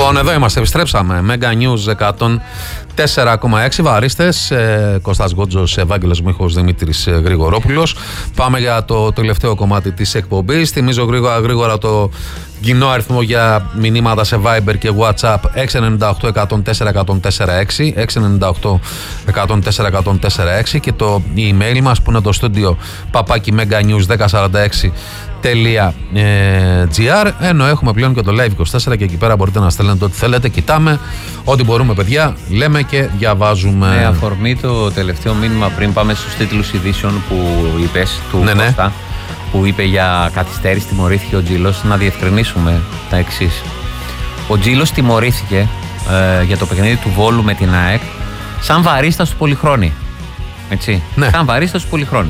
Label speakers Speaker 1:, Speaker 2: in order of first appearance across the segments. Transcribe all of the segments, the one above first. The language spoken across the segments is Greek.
Speaker 1: Λοιπόν, εδώ είμαστε, επιστρέψαμε. Mega News 104,6 βαρίστες. Κώστας Γκότζος, Ευάγγελος Μίχος, Δημήτρης Γρηγορόπουλος. Πάμε για το τελευταίο κομμάτι της εκπομπής. Θυμίζω γρήγορα το κοινό αριθμό για μηνύματα σε Viber και WhatsApp 698 104 104 6 698 104 104 6 και το email μας που είναι το στούντιο papaki-meganews1046.gr, ενώ έχουμε πλέον και το Live24 και εκεί πέρα μπορείτε να στέλνετε ό,τι θέλετε. Κοιτάμε ό,τι μπορούμε, παιδιά, λέμε και διαβάζουμε.
Speaker 2: Με αφορμή το τελευταίο μήνυμα πριν πάμε στους τίτλους ειδήσεων που είπες του Κώστα, που είπε για καθυστέρηση, τιμωρήθηκε ο Τζίλος, να διευκρινίσουμε τα εξής. Ο Τζίλος τιμωρήθηκε για το παιχνίδι του Βόλου με την ΑΕΚ σαν βαρίστας του Πολυχρόνη. Έτσι. Ναι. Σαν βαρίστας του Πολυχρόνη.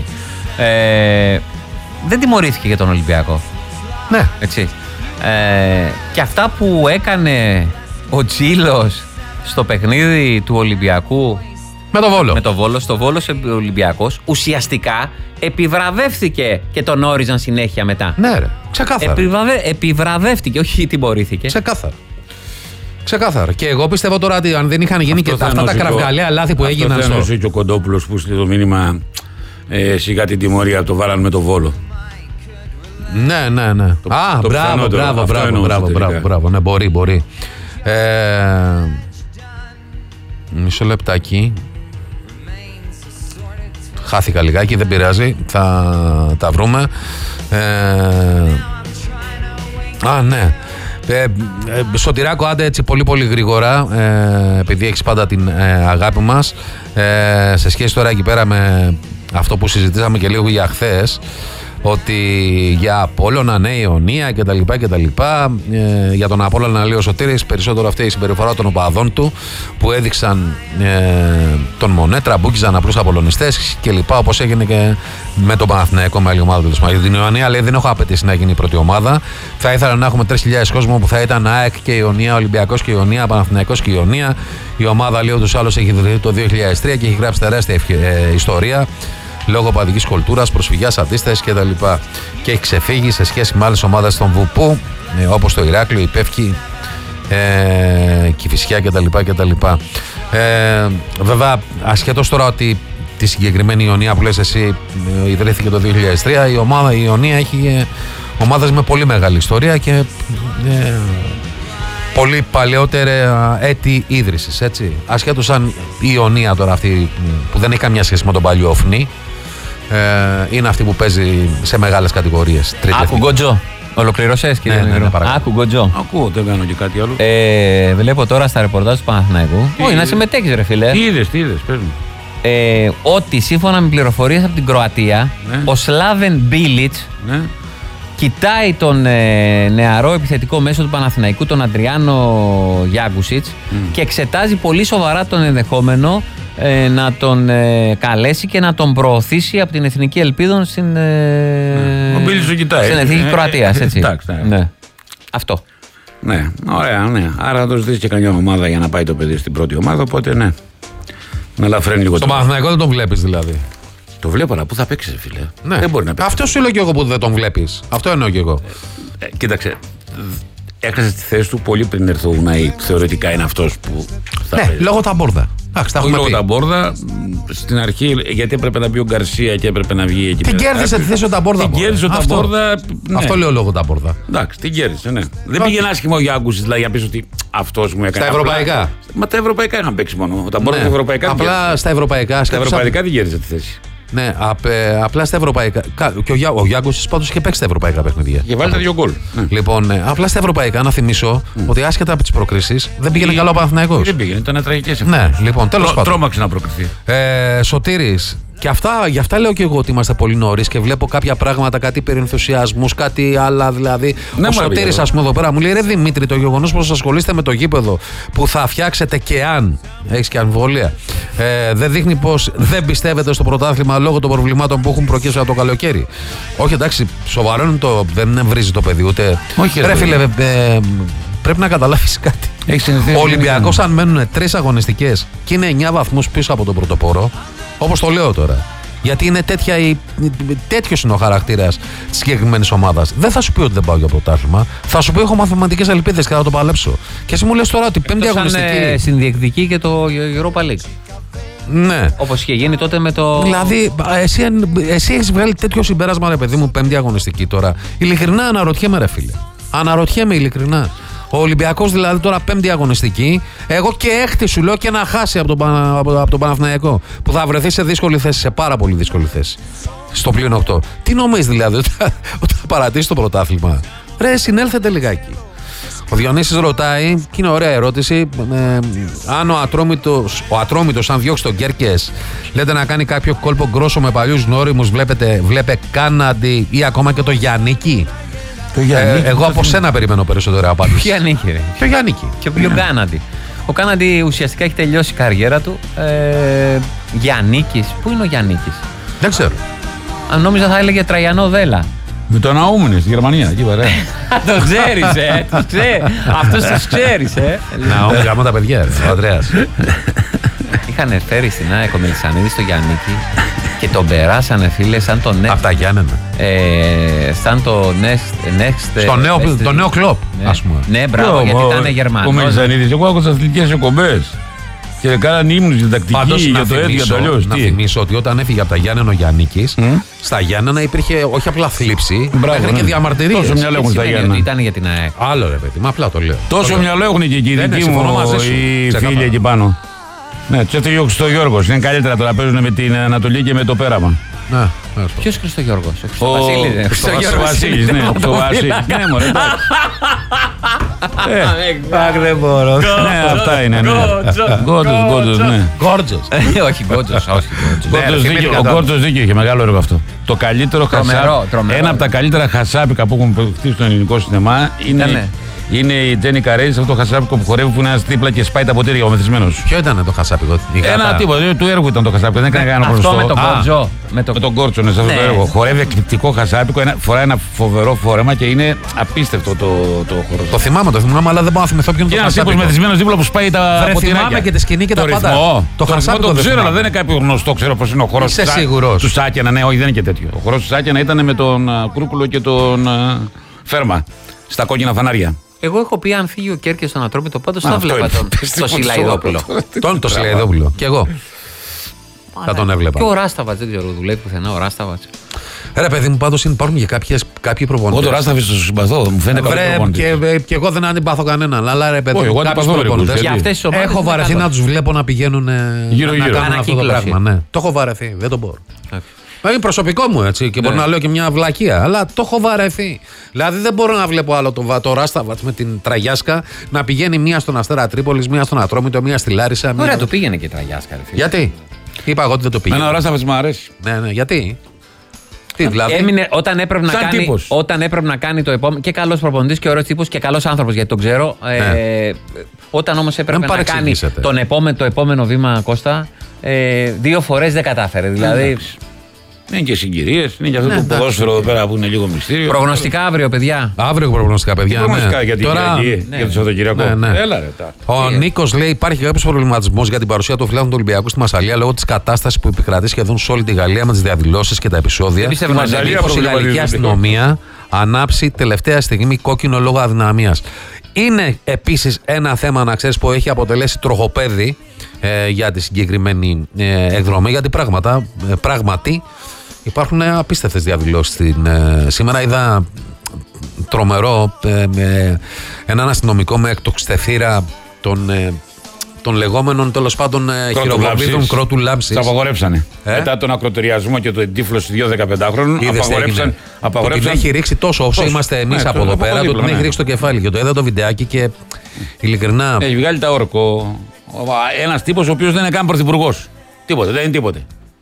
Speaker 2: Δεν τιμωρήθηκε για τον Ολυμπιακό.
Speaker 1: Ναι.
Speaker 2: Έτσι. Και αυτά που έκανε ο Τζίλος στο παιχνίδι του Ολυμπιακού
Speaker 1: με το Βόλο.
Speaker 2: Στο Βόλο ο Ολυμπιακός ουσιαστικά επιβραβεύθηκε και τον όριζαν συνέχεια μετά.
Speaker 1: Ναι, ρε. Ξεκάθαρα.
Speaker 2: Επιβραβεύτηκε, όχι τιμωρήθηκε.
Speaker 1: Ξεκάθαρα. Και εγώ πιστεύω τώρα ότι αν δεν είχαν γίνει και αυτά τα κραυγαλαία λάθη που έγιναν.
Speaker 3: Αυτό θα εννοούσε και ο Κοντόπουλος που στείλε το μήνυμα σιγά την τιμωρία το βάλαν με το Βόλο.
Speaker 1: Ναι. Μπράβο. Ναι, μπορεί. Μισό λεπτάκι. Χάθηκα λιγάκι, δεν πειράζει. Θα τα βρούμε. Ναι. Σωτηράκο, άντε έτσι πολύ γρήγορα, επειδή έχεις πάντα την αγάπη μας, σε σχέση τώρα εκεί πέρα με αυτό που συζητήσαμε και λίγο για χθες, ότι για Απόλλωνα, ναι, Ιωνία κτλ. Για τον Απόλλωνα, λέει ο Σωτήρης, περισσότερο αυτή η συμπεριφορά των οπαδών του που έδειξαν τον Μονέ, τραμπούκιζαν απλούς απολωνιστές κλπ. Όπως έγινε και με τον Παναθηναϊκό, με άλλη ομάδα του. Για την Ιωνία, λέει, δεν έχω απαιτήσει να γίνει η πρώτη ομάδα. Θα ήθελα να έχουμε 3.000 κόσμο που θα ήταν ΑΕΚ και Ιωνία, Ολυμπιακός και Ιωνία, Παναθηναϊκός και Ιωνία. Η ομάδα, λέει, ούτως άλλως έχει ιδρυθεί το 2003 και έχει γράψει τεράστια ιστορία. Λόγω παδικής κουλτούρας, προσφυγιάς, αντίστασης κτλ. Και έχει ξεφύγει σε σχέση με άλλες ομάδες των Βουπού, όπως το Ηράκλειο, η Πεύκη, Κηφισιά κτλ. Βέβαια, ασχέτως τώρα ότι τη συγκεκριμένη Ιωνία που λες εσύ ιδρύθηκε το 2003, η Ιωνία έχει ομάδες με πολύ μεγάλη ιστορία και πολύ παλαιότερα έτη ίδρυσης, έτσι. Ασχέτως αν η Ιωνία τώρα αυτή που δεν έχει καμιά σχέση με τον παλιό Όφνη, είναι αυτή που παίζει σε μεγάλες κατηγορίες.
Speaker 2: Άκου Γκότζο. Ολοκληρώσες, κύριε Νερό. Άκου Γκότζο.
Speaker 3: Ακούω, δεν κάνω και κάτι άλλο.
Speaker 2: Βλέπω τώρα στα ρεπορτάζ του Παναθηναϊκού. Όχι, να συμμετέχεις, ρε φίλε.
Speaker 3: Τι είδες, πες μου.
Speaker 2: Ότι σύμφωνα με πληροφορίες από την Κροατία, ο Σλάβεν Μπίλιτς κοιτάει τον νεαρό επιθετικό μέσο του Παναθηναϊκού, τον Αντριάνο Γιάγκουσιτς, και εξετάζει πολύ σοβαρά τον ενδεχόμενο να τον καλέσει και να τον προωθήσει από την Εθνική Ελπίδων στην Εθνική Κροατίας, έτσι. Ναι. Αυτό.
Speaker 3: Ναι, ωραία, ναι. Άρα θα το ζητήσει και καμιά ομάδα για να πάει το παιδί στην πρώτη ομάδα, οπότε ναι. Να λαφραίνει λίγο.
Speaker 1: Στο Παναθηναϊκό δεν τον βλέπεις δηλαδή?
Speaker 3: Το βλέπω, αλλά πού θα παίξει, φίλε.
Speaker 1: Ναι.
Speaker 3: Δεν μπορεί να παίξει.
Speaker 1: Αυτό σου λέω και εγώ που δεν τον βλέπεις. Αυτό εννοώ και εγώ.
Speaker 3: Κοίταξε. Έχασε τη θέση του πολύ πριν έρθει ο Ουναή. Θεωρητικά είναι αυτός που θα παίζει.
Speaker 1: Λόγω τα μπόρδα.
Speaker 3: Λόγω τα μπόρδα. Στην αρχή, γιατί έπρεπε να μπει ο Γκαρσία και έπρεπε να βγει εκεί.
Speaker 1: Την κέρδισε τη θέση ο Ταμπόρδα.
Speaker 3: Την κέρδισε ο Ταμπόρδα.
Speaker 1: Αυτό λέω λόγω Ταμπόρδα.
Speaker 3: Εντάξει, την κέρδισε, ναι. Δεν πήγαινε άσχημα ο Γιάγκουσιτς, δηλαδή για πεις ότι αυτός μου έκανε.
Speaker 1: Στα ευρωπαϊκά.
Speaker 3: Μα τα ευρωπαϊκά είχαν παίξει μόνο. Ο Ταμπόρδα τα ευρωπαϊκά.
Speaker 1: Απλά στα ευρωπαϊκά.
Speaker 3: Στα ευρωπαϊκά την κέρδισε τη θέση.
Speaker 1: Ναι, απλά στα ευρωπαϊκά. Και ο Γιάγκουσιτς πάντως είχε παίξει στα ευρωπαϊκά παιχνίδια.
Speaker 3: Και βάλει τα 2 γκολ.
Speaker 1: Λοιπόν, απλά στα ευρωπαϊκά να θυμίσω ότι άσχετα από τις προκρίσεις δεν πήγαινε καλά ο Παναθηναϊκός.
Speaker 3: Δεν πήγαινε, ήταν τραγικές.
Speaker 1: Ναι, λοιπόν, τέλος πάντων.
Speaker 3: Τρόμαξε να προκριθεί.
Speaker 1: Σωτήρης. Και γι' αυτά λέω και εγώ ότι είμαστε πολύ νωρίς και βλέπω κάποια πράγματα, κάτι περί ενθουσιασμούς, κάτι άλλα δηλαδή.
Speaker 3: Ναι,
Speaker 1: ο Σωτήρης, ας πούμε, εδώ πέρα μου λέει: ρε Δημήτρη, το γεγονός πως ασχολείστε με το γήπεδο που θα φτιάξετε και αν έχεις και αμφιβολία, δεν δείχνει πως δεν πιστεύετε στο πρωτάθλημα λόγω των προβλημάτων που έχουν προκύψει από το καλοκαίρι? Όχι, εντάξει, σοβαρό είναι το. Δεν βρίζει το παιδί ούτε.
Speaker 3: Όχι,
Speaker 1: ρε φίλε, πρέπει να καταλάβεις κάτι. Ο Ολυμπιακός, αν μένουν 3 αγωνιστικές και είναι 9 βαθμούς πίσω από τον πρωτοπόρο, όπως το λέω τώρα, Γιατί είναι τέτοιος είναι ο χαρακτήρας της συγκεκριμένης ομάδας. Δεν θα σου πει ότι δεν πάω για πρωτάθλημα. Θα σου πει έχω μαθηματικές ελπίδες και θα το παλέψω. Και εσύ μου λες τώρα ότι πέμπτη αγωνιστική.
Speaker 2: Συνδιεκδικεί και το Europa League.
Speaker 1: Ναι.
Speaker 2: Όπως είχε γίνει τότε με το.
Speaker 1: Δηλαδή, εσύ έχεις βγάλει τέτοιο συμπέρασμα, ρε παιδί μου, πέμπτη αγωνιστική τώρα. Ειλικρινά αναρωτιέμαι, ρε φίλε. Αναρωτιέμαι ειλικρινά. Ο Ολυμπιακός δηλαδή τώρα πέμπτη αγωνιστική. Εγώ και έκτη σου λέω και να χάσει από τον Παναθηναϊκό. Που θα βρεθεί σε δύσκολη θέση, σε πάρα πολύ δύσκολη θέση. Στο πλήν 8. Τι νομίζεις δηλαδή, ότι θα παρατήσει το πρωτάθλημα? Ρε, συνέλθετε λιγάκι. Ο Διονύσης ρωτάει, και είναι ωραία ερώτηση, αν ο Ατρόμητος αν διώξει τον Κέρκες, λέτε να κάνει κάποιο κόλπο γκρόσο με παλιούς γνώριμους, βλέπε Κάναντι ή ακόμα και το Γιαννίκη? Εγώ από σένα περιμένω περισσότερο απάντηση.
Speaker 2: Ποιο Γιαννίκη, ρε?
Speaker 1: Ποιο Γιαννίκη?
Speaker 2: Και ποιο Κάναντι? Ο Κάναντι ουσιαστικά έχει τελειώσει η καριέρα του. Γιαννίκης, πού είναι ο Γιαννίκης?
Speaker 1: Δεν ξέρω.
Speaker 2: Αν νόμιζα θα έλεγε Τραγιανό Δέλα.
Speaker 3: Με τον Αούμενη στη Γερμανία, εκεί παρέα.
Speaker 2: Το ξέρεις, αυτούς τους ξέρεις,
Speaker 1: Ναούμενη, γάμω τα παιδιά, ο Ανδρέας.
Speaker 2: Είχαν φέρει στην ΑΕΚ ο Μελισσανίδης στο Γιαννίκη και τον περάσανε, φίλε, σαν το Next.
Speaker 1: Απ' τα Γιάννενα.
Speaker 2: Σαν το Next.
Speaker 1: Στο νέο κλοπ, ας πούμε.
Speaker 2: Ναι, μπράβο, γιατί ήταν Γερμανός.
Speaker 3: Ο Μελισσανίδης, εγώ άκουσα αθλητικές εκπομπές. Και κάνανε ύμνους για τακτική, για το έτσι, για το αλλιώς.
Speaker 1: Να θυμίσω ότι όταν έφυγε από τα Γιάννενα ο Γιαννίκης, στα Γιάννενα υπήρχε όχι απλά θλίψη, μέχρι και διαμαρτυρίες.
Speaker 3: Τόσο μυαλό έχουν στα Γιάννενα.
Speaker 2: Ήταν για την ΑΕΚ.
Speaker 1: Άλλο ρε παιδί, μα απλά το λέω.
Speaker 3: Τόσο μυαλό έχουν και εκεί δικοί μου οι φίλοι εκεί πάνω. Ναι, τους έφυγε ο Χριστογιώργος. Είναι καλύτερα τώρα, παίζουν με την Ανατολή και με το Πέραμα.
Speaker 2: Ποιος Χριστογιώργος?
Speaker 3: Ο Βασίλης, ναι. Το Βασίλη. Ναι, μωρέ, εντάξει.
Speaker 2: Δεν μπορώ.
Speaker 3: Ναι, αυτά είναι. Γκότζος, ναι.
Speaker 1: Γκόρτζος.
Speaker 2: Όχι, Γκότζος.
Speaker 3: Ο Γκόρτζος δίκιο είχε, μεγάλο έργο αυτό. Το καλύτερο χασάπι. Ένα από τα καλύτερα χασάπικα που έχουν χτίσει στο ελληνικό σινεμά είναι η Τζένι Καρέζη, αυτό το χασάπικο που χορεύει που είναι ένα δίπλα και σπάει τα ποτήρια ο μεθυσμένος.
Speaker 1: Ποιο ήταν το χασάπικο?
Speaker 3: Ένα τίποτα, του έργου ήταν το χασάπικο, δεν έκανε κανένα γνωστό.
Speaker 2: Αυτό με τον Γκόρτζο.
Speaker 3: Με τον Γκόρτζο, ναι, σε αυτό το έργο. Χορεύει εκπληκτικό χασάπικο, φοράει ένα φοβερό φόρεμα και είναι απίστευτο το χορό.
Speaker 1: Το θυμάμαι, αλλά δεν μπορώ να θυμηθώ ποιον το χασάπικο.
Speaker 3: Και ένας μεθυσμένος δίπλα που σπάει τα ποτήρια.
Speaker 1: Θυμάμαι και τη σκηνή και τα πάντα.
Speaker 3: Το χασάπικο το ξέρω, αλλά δεν είναι κάποιο γνωστό, ξέρω πώς είναι ο χορός του Σάκιανα. Ναι, όχι, δεν είναι και τέτοιο. Ο χορός του Σάκιανα ήταν με τον Κρούπουλο και τον Φέρμα στα κόκκινα φανάρια.
Speaker 2: Εγώ έχω πει αν φύγει ο Κέρκες στον Ατρόμητο, πάντως θα βλέπα το Σιλαϊδόπουλο.
Speaker 1: Το Σιλαϊδόπουλο. Κι εγώ. Θα τον έβλεπα.
Speaker 2: Και ο Ράσταβατς, δεν ξέρω, δουλεύει πουθενά ο Ράσταβατς.
Speaker 1: Ρε παιδί μου, πάντως υπάρχουν και κάποιοι προπονητές.
Speaker 3: Εγώ το Ράσταβατς το συμπαθώ, μου φαίνεται καλό.
Speaker 1: Και εγώ δεν αντιπαθώ κανέναν. Αλλά ρε παιδί μου, κάποιους
Speaker 2: προπονητές.
Speaker 1: Έχω βαρεθεί να τους βλέπω να πηγαίνουν να κάνουν αυτό το πράγμα. Το έχω βαρεθεί, δεν το μπορώ. Είναι προσωπικό μου έτσι και μπορεί να λέω και μια βλακεία, αλλά το έχω βαρεθεί. Δηλαδή δεν μπορώ να βλέπω άλλο το Ράσταβατς με την Τραγιάσκα να πηγαίνει μία στον Αστέρα Τρίπολης, μία στον Ατρόμητο, μία στη Λάρισα.
Speaker 2: Ωραία, το πήγαινε και η Τραγιάσκα.
Speaker 1: Γιατί? Είπα εγώ ότι δεν το πήγαινε.
Speaker 3: Ο Ράσταβατς μου αρέσει.
Speaker 1: Ναι, γιατί? Τι, δηλαδή?
Speaker 2: Έμεινε όταν έπρεπε να κάνει το επόμενο. Και καλός προπονητής και ωραίος τύπος και καλός άνθρωπος, γιατί τον ξέρω. Όταν όμως έπρεπε να κάνει το επόμενο βήμα, Κώστα, 2 φορές δεν κατάφερε. Δηλαδή.
Speaker 3: Είναι και συγκυρίες, είναι και αυτό το ποδόσφαιρο εδώ πέρα που είναι λίγο μυστήριο.
Speaker 2: Προγνωστικά αύριο, παιδιά.
Speaker 1: Αύριο προγνωστικά, παιδιά.
Speaker 3: Προγνωστικά για την Κυριακή, για το Σαββατοκυριακό.
Speaker 1: Έλα, ρε. Ο Νίκος λέει: υπάρχει κάποιος προβληματισμός για την παρουσία του φιλάθλου του Ολυμπιακού στη Μασσαλία λόγω της κατάστασης που επικρατεί σχεδόν σε όλη τη Γαλλία με τις διαδηλώσεις και τα επεισόδια. Η γαλλική αστυνομία ανάψει τελευταία στιγμή κόκκινο λόγω αδυναμίας. Είναι επίσης ένα θέμα, να ξέρεις, που έχει αποτελέσει τροχοπέδι για τη συγκεκριμένη εκδρομή, γιατί πράγματι υπάρχουν απίστευτες διαδηλώσεις. Σήμερα είδα τρομερό έναν αστυνομικό με εκτοξτεθήρα των λεγόμενων τέλος πάντων χειροβομβίδων κρότου λάμψης.
Speaker 3: Τα απαγορέψανε. Μετά τον ακροτεριασμό και τον τύφλωση 2-15χρονων,
Speaker 1: απαγορέψαν. Την έχει ρίξει τόσο όσο είμαστε εμείς από εδώ πέρα, την έχει ρίξει το κεφάλι. Και το είδα το βιντεάκι και ειλικρινά.
Speaker 3: Έχει βγάλει τα όρκο. Ένας τύπος ο οποίος δεν είναι καν πρωθυπουργός. Τίποτε, δεν είναι τίποτε.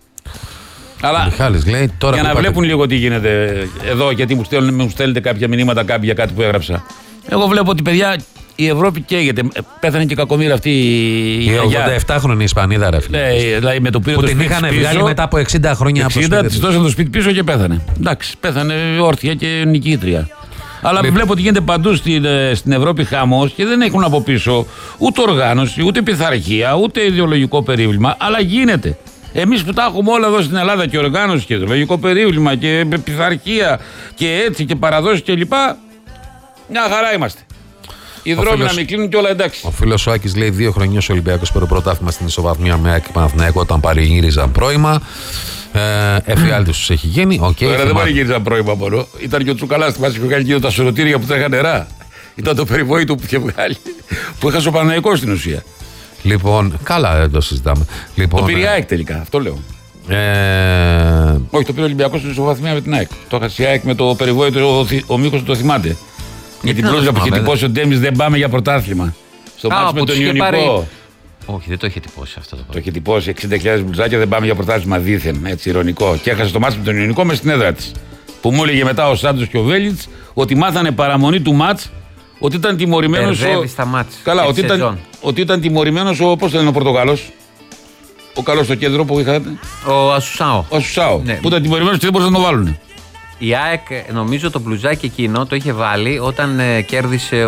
Speaker 3: Αλλά
Speaker 1: Μιχάλης, λέει, τώρα
Speaker 3: για να βλέπουν λίγο τι γίνεται εδώ, γιατί μου στέλνετε κάποια μηνύματα για κάτι που έγραψα. Εγώ βλέπω ότι, παιδιά, η Ευρώπη καίγεται. Πέθανε και κακομοίρα αυτή η
Speaker 1: 87χρονη Ισπανίδα, ρε φίλε.
Speaker 3: Δηλαδή με το πήρε
Speaker 1: που
Speaker 3: το
Speaker 1: την είχαν βγάλει μετά από 60 χρόνια.
Speaker 3: 60, της δώσαν το σπίτι πίσω και πέθανε. Εντάξει, πέθανε όρθια και νικήτρια. Αλλά βλέπω ότι γίνεται παντού στην Ευρώπη χαμός και δεν έχουν από πίσω ούτε οργάνωση, ούτε πειθαρχία, ούτε ιδεολογικό περίβλημα. Αλλά γίνεται. Εμείς που τα έχουμε όλα εδώ στην Ελλάδα και οργάνωση και λογικό περίβλημα και πειθαρχία και έτσι και παραδόσεις κλπ. Μια χαρά είμαστε. Οι δρόμοι να μην κλείνουν και όλα εντάξει.
Speaker 1: Ο φίλος ο Άκης λέει 2 χρονιές ο Ολυμπιακός πήρε πρωτάθλημα στην ισοβαθμία με ΑΕΚ και Παναθηναϊκό όταν παρηγύριζαν πρώιμα. Εφιάλτης τους έχει γίνει.
Speaker 3: Τώρα δεν παρηγύριζαν πρώιμα μόνο. Ήταν και ο Τσουκαλάς, θυμάσαι που είχε τα σωρωτήρια που τρέχαν νερά. Ήταν το περιβόητο που είχε βγάλει. Που έχασε ο Παναθηναϊκός στην ουσία.
Speaker 1: Λοιπόν, καλά δεν το συζητάμε. Λοιπόν,
Speaker 3: το πήρε η ΑΕΚ τελικά, αυτό λέω. Όχι, το πήρε ο Ολυμπιακός στην ισοβαθμία με την ΑΕΚ. Το έχασε η ΑΕΚ με το περιβόητο, ο Μίκος το θυμάται. Για την πλούζα που είχε τυπώσει ο Ντέμις, δεν πάμε για πρωτάθλημα. Στο μάτσο με τον Ιωνικό.
Speaker 2: Όχι, δεν το είχε τυπώσει αυτό το
Speaker 3: Το είχε τυπώσει 60.000 μπλουζάκια, δεν πάμε για πρωτάθλημα δίθεν. Έτσι, ηρωνικό. Και έχασε το μάτσο με τον Ιωνικό μες στην έδρα της. Που μου έλεγε μετά ο Σάντος και ο Βέλιτς ότι μάθανε παραμονή του μάτς, ότι ήταν τιμωρημένος. Καλά, ότι ήταν τιμωρημένος ο. Πώς λένε ο Πορτογάλος. Ο καλός στο κέντρο που είχατε.
Speaker 2: Ο Ασουσάο.
Speaker 3: Ο Ασουσάο. Ναι. Που ήταν τιμωρημένος και δεν μπορούσαν να το βάλουν.
Speaker 2: Η ΑΕΚ, νομίζω το μπλουζάκι εκείνο το είχε βάλει όταν κέρδισε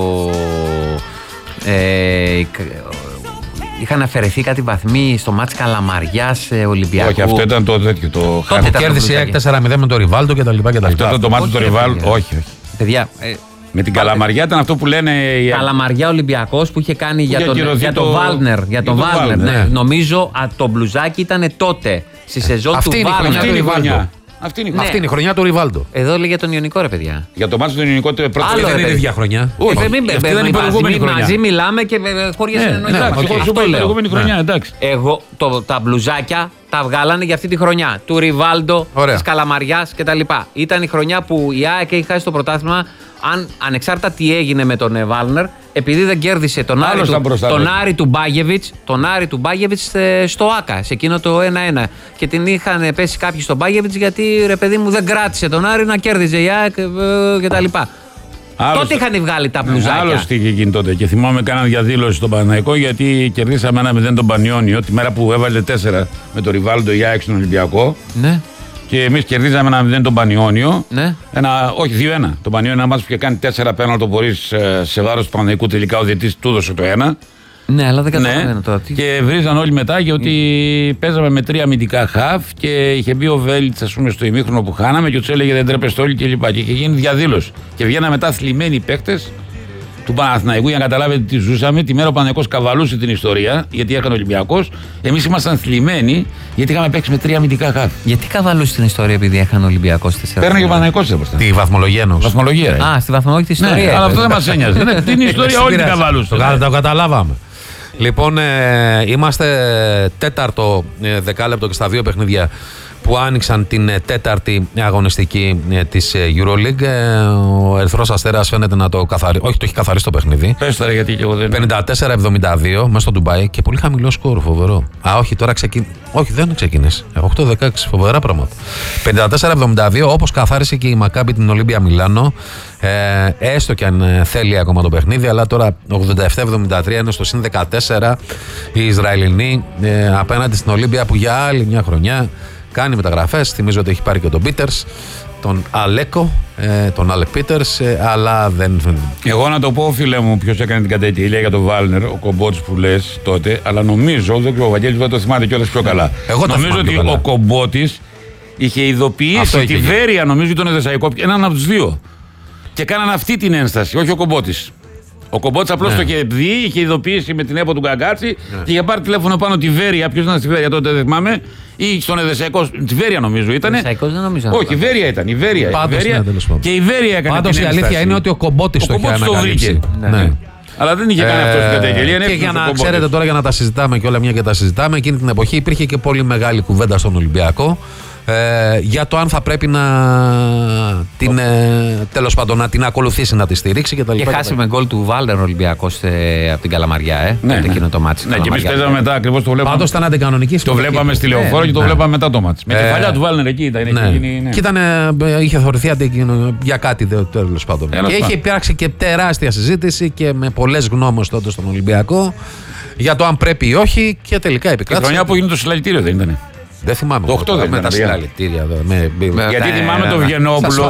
Speaker 2: είχαν αφαιρεθεί κάτι βαθμοί στο μάτς Καλαμαριάς Ολυμπιακού.
Speaker 3: Όχι, αυτό ήταν το τέτοιο.
Speaker 1: Τότε κέρδισε η ΑΕΚ 4-0 με το Ριβάλντο κτλ.
Speaker 3: Αυτό ήταν το μάτι του Ριβάλντο. Όχι.
Speaker 2: Παιδιά,
Speaker 3: με την Καλαμαριά ήταν αυτό που λένε.
Speaker 2: Καλαμαριά Ολυμπιακός που είχε κάνει για τον Βάλνερ. Ναι. Νομίζω το μπλουζάκι ήταν τότε στη σεζόν του Βάλνερ.
Speaker 1: Αυτή είναι η χρονιά του Ριβάλντο.
Speaker 2: Εδώ λέει για τον Ιωνικό, ρε παιδιά.
Speaker 3: Για το μάτι του Ιωνικό δεν
Speaker 1: είναι η ίδια χρονιά.
Speaker 3: Όχι,
Speaker 2: μαζί μιλάμε και χωρίς εννοητικά. Εγώ τα μπλουζάκια τα βγάλανε για αυτή τη χρονιά. Του Ριβάλντο, της Καλαμαριάς κτλ. Ήταν η χρονιά που η ΑΕΚ έχει χάσει το πρωτάθλημα. Ανεξάρτητα τι έγινε με τον Βάλνερ, επειδή δεν κέρδισε τον Άρη του Μπάγεβιτς στο ΆΚΑ, σε εκείνο το 1-1. Και την είχαν πέσει κάποιοι στον Μπάγεβιτς γιατί ρε παιδί μου δεν κράτησε τον Άρη να κέρδιζε η ΑΕΚ κτλ. Τότε είχαν βγάλει τα μπλουζάκια.
Speaker 3: Άλλο τι είχε γίνει τότε. Και θυμάμαι κάναν διαδήλωση στον Παναθηναϊκό γιατί κερδίσαμε 1-0 τον Πανιόνιο τη μέρα που έβαλε 4 με το Ριβάλντο η ΑΕΚ στον Ολυμπιακό.
Speaker 2: Ναι.
Speaker 3: Και εμείς κερδίζαμε 1-0 τον Πανιόνιο.
Speaker 2: Ναι.
Speaker 3: Όχι, 2-1. Τον Πανιόνιο ένα μάτσο που είχε κάνει 4 πέναλτι μπορείς σε βάρος του Παναθηναϊκού. Τελικά ο διαιτητής του έδωσε το 1.
Speaker 2: Ναι, αλλά δεν καταλαβαίνω τώρα.
Speaker 3: Και βρίζαν όλοι μετά γιατί παίζαμε με 3 αμυντικά χαφ και είχε μπει ο Βέλιτς, ας πούμε, στο ημίχρονο που χάναμε και του έλεγε δεν τρέπεστε όλοι κλπ. Και είχε γίνει διαδήλωση. Και βγαίναμε μετά θλιμμένοι παίκτες του Παναθηναϊκού για να καταλάβετε τι ζούσαμε. Τη μέρα ο Παναθηναϊκός καβαλούσε την ιστορία, γιατί έκανε Ολυμπιακός. Εμείς ήμασταν θλιμμένοι, γιατί είχαμε παίξει με 3 αμυντικά χαφ.
Speaker 2: Γιατί καβαλούσε την ιστορία, επειδή έκανε Ολυμπιακός 4.
Speaker 3: Παίρνει και ο Παναθηναϊκός μπροστά.
Speaker 1: Τη βαθμολογία εννοώ.
Speaker 2: Α, στη βαθμολογία τη ιστορία.
Speaker 3: Ναι, αλλά αυτό δεν μας ένοιαζε. Την ιστορία όλη την καβαλούσε.
Speaker 1: Το καταλάβαμε. Λοιπόν, είμαστε τέταρτο δεκάλεπτο και στα 2 παιχνίδια που άνοιξαν την τέταρτη αγωνιστική της EuroLeague. Ο Ερυθρός Αστέρας φαίνεται να το καθαρίσει. Όχι, το έχει καθαρίσει το παιχνίδι.
Speaker 3: Πες τώρα γιατί και εγώ δεν.
Speaker 1: 54-72 μέσα στο Ντουμπάι και πολύ χαμηλό σκορ, φοβερό. Όχι, τώρα όχι, δεν ξεκίνησε. 8-16, φοβερά πράγματα. 54-72, όπως καθάρισε και η Μακάμπι την Ολύμπια Μιλάνο. Έστω και αν θέλει ακόμα το παιχνίδι, αλλά τώρα 87-73 είναι στο συν 14 οι Ισραηλινοί απέναντι στην Ολύμπια που για άλλη μια χρονιά κάνει μεταγραφές. Θυμίζω ότι έχει πάρει και τον Πίτερς, τον Αλέκο, τον Αλεκ Πίτερς, αλλά δεν.
Speaker 3: Εγώ να το πω, φίλε μου, ποιος έκανε την καταγγελία για τον Βάλνερ, ο Κομπότης που λες τότε, αλλά νομίζω, δεν ξέρω, ο Βαγγέλης δεν το θυμάται κιόλας πιο καλά. Νομίζω ότι ο Κομπότης είχε ειδοποιήσει τη Βέρεια, νομίζω ότι τον Εδεσσαϊκό, έναν από τους δύο. Και κάναν αυτή την ένσταση, όχι ο Κομπότης. Ο Κομπότης απλώς το είχε δει, είχε ειδοποιήσει με την ΕΠΟ του Γκαγκάτσι και είχε πάρει τηλέφωνο πάνω τη Βέρεια. Ποιος ήταν στη Βέρεια τότε, δεν θυμάμαι. Ή στον Εδεσσαϊκό. Τη Βέρεια νομίζω ήταν.
Speaker 2: Εδεσσαϊκός δεν νομίζω.
Speaker 3: Όχι, η Βέρεια ήταν. Η Βέρεια. Και η Βέρεια έκανε.
Speaker 1: Πάντως η αλήθεια είναι ότι ο Κομπότης το είχε ανακαλύψει. Ναι.
Speaker 3: Αλλά δεν είχε κάνει αυτό την καταγγελία.
Speaker 1: Και για να ξέρετε τώρα, για να τα συζητάμε και όλα μια και τα συζητάμε, εκείνη την εποχή υπήρχε και πολύ μεγάλη κουβέντα στον Ολυμπιακό. Για το αν θα πρέπει να την, τέλος πάντων, να την ακολουθήσει, να τη στηρίξει κτλ.
Speaker 2: Και χάσει με γκολ του Βάλντερ ο Ολυμπιακός από την Καλαμαριά.
Speaker 3: Ναι,
Speaker 2: εκείνο το μάτι.
Speaker 3: Ναι, και εμείς παίζαμε μετά ακριβώς το βλέπαμε.
Speaker 1: Πάντως ήταν αντικανονική.
Speaker 3: Το βλέπαμε στη Λεωφόρο και το βλέπαμε μετά το μάτι. Με τη φαλιά του Βάλντερ εκεί ήταν.
Speaker 1: Και είχε θεωρηθεί για κάτι τέλος πάντων. Και είχε υπάρξει και τεράστια συζήτηση και με πολλές γνώμες τότε στον Ολυμπιακό για το αν πρέπει ή όχι και τελικά επικράτησε.
Speaker 3: Η χρονιά που γίνει το συλλαλητήριο δεν ήταν.
Speaker 1: Δεν θυμάμαι.
Speaker 3: Το 8 δεν
Speaker 1: με τα συλλαλητήρια.
Speaker 3: Γιατί θυμάμαι το Βιενόπουλο.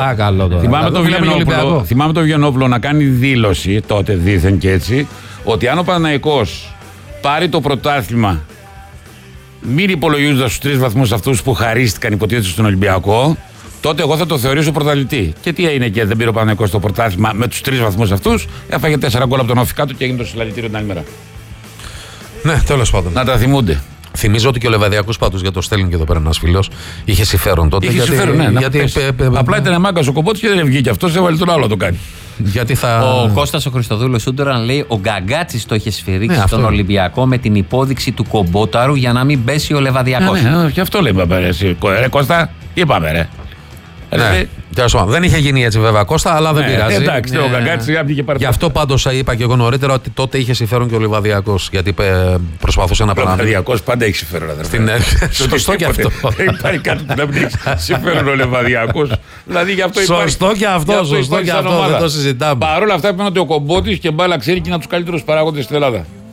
Speaker 3: Θυμάμαι το Βιενόπουλο να κάνει δήλωση τότε δήθεν και έτσι ότι αν ο Παναθηναϊκός πάρει το πρωτάθλημα μην υπολογίζοντα τους 3 βαθμούς αυτούς που χαρίστηκαν υποτίθεται στον Ολυμπιακό, τότε εγώ θα το θεωρήσω πρωταθλητή. Και τι έγινε και δεν πήρε ο Παναθηναϊκός στο πρωτάθλημα με τους 3 βαθμούς αυτούς, έφαγε 4 γκολ από τον Όφη του και έγινε το συλλαλητήριο την άλλη μέρα.
Speaker 1: Ναι, τέλος πάντων.
Speaker 3: Να τα θυμούνται.
Speaker 1: Θυμίζω ότι και ο Λεβαδιακός πάντως, για το στέλνει και εδώ πέρα ένας φίλος, είχε συμφέρον τότε.
Speaker 3: Είχε συμφέρον, ναι. Απλά ήταν μάγκας ο Κομπότης και δεν βγήκε αυτός, έβαλε τον άλλο να το κάνει.
Speaker 1: Γιατί θα...
Speaker 2: Ο Κώστας ο Χριστοδούλος Σούντορα λέει ο Γκαγκάτσης το είχε σφυρίξει στον Ολυμπιακό με την υπόδειξη του Κομπόταρου για να μην πέσει ο Λεβαδιακός.
Speaker 3: Ναι, και αυτό λέμε. Ρε Κώστα, είπαμε ρε.
Speaker 1: Ναι. Δεν είχε γίνει έτσι βέβαια Κώστα, αλλά δεν πειράζει.
Speaker 3: Εντάξει, ο Γκαγκάτσης βγήκε πάρα.
Speaker 1: Γι' αυτό πάντως είπα και εγώ νωρίτερα ότι τότε είχε συμφέρον και ο Λιβαδιακός. Γιατί προσπαθούσε να παραμείνει. Ο
Speaker 3: Λιβαδιακός πάντα έχει συμφέρον.
Speaker 1: Σωστό και αυτό.
Speaker 3: Δεν υπάρχει κάτι που να μην έχει συμφέρον ο Λιβαδιακός. Δηλαδή γι' αυτό υπάρχει.
Speaker 1: Σωστό και αυτό, δεν το συζητάμε.
Speaker 3: Παρ' όλα αυτά είπαν ότι ο Κομπότης και μπάλα ξέρει και είναι από τους καλύτερους παράγοντες στην Ελλάδα.